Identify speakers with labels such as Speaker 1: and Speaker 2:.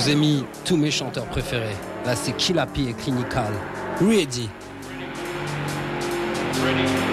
Speaker 1: vous ai mis tous mes chanteurs préférés. Là, c'est Killa P et Clinical. Ready.
Speaker 2: Ready.